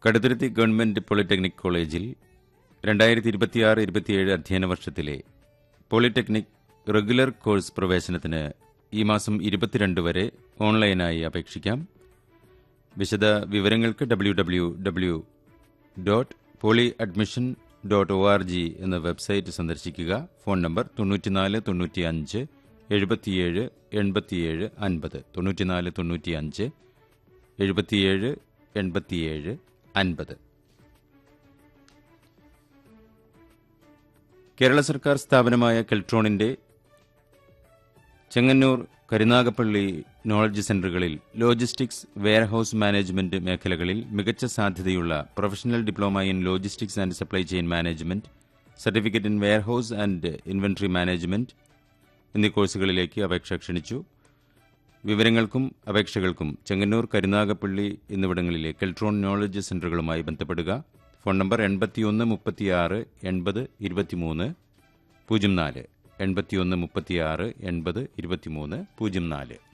Kaduthuruthy government polytechnic കോളേജിൽ 2026-27 അധ്യയന വർഷത്തിലെ പോളിടെക്നിക് റെഗുലർ കോഴ്സ് പ്രവേശനത്തിന് ഈ മാസം 22 വരെ ഓൺലൈനായി അപേക്ഷിക്കാം. വിശദ വിവരങ്ങൾക്ക് www.polyadmission.org എന്ന വെബ്സൈറ്റ് സന്ദർശിക്കുക. Phone number 94 95 77 87 50 94 95 77 87 50. കേരള സർക്കാർ സ്ഥാപനമായ കെൽട്രോണിന്റെ Chengannur, Karunagappally knowledge സെന്ററുകളിൽ logistics, warehouse management മേഖലകളിൽ മികച്ച സാധ്യതയുള്ള professional diploma in logistics and supply chain management, certificate in warehouse and inventory management എന്നീ കോഴ്സുകളിലേക്ക് അപേക്ഷ ക്ഷണിച്ചു. വിവരങ്ങൾക്കും അപേക്ഷകൾക്കും ചെങ്ങന്നൂർ, കരുനാഗപ്പള്ളി എന്നിവിടങ്ങളിലെ കെൽട്രോൺ നോളജ് സെന്ററുകളുമായി ബന്ധപ്പെടുക. Phone number 81 36 80 23 04 81 36 80 23 04.